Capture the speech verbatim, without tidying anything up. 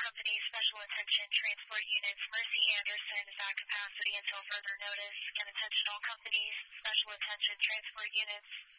Company Special Attention Transport Units Mercy Anderson is at capacity until further notice, and attention all companies, Special Attention Transport Units.